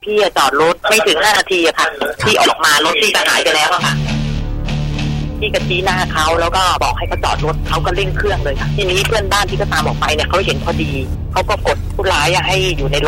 พี่จอดรถไม่ถึง5 นาทีอะค่ะที่ออกมารถที่ก็หายไปแล้วอะค่ะพี่ก็ชี้หน้าเขาแล้วก็บอกให้เขาจอดรถเขาก็เร่งเครื่องเลยค่ะทีนี้เพื่อนบ้านที่ก็ตามออกไปเนี่ยเขาเห็นพอดีเขาก็กดผู้ร้ายให้อยู่ใน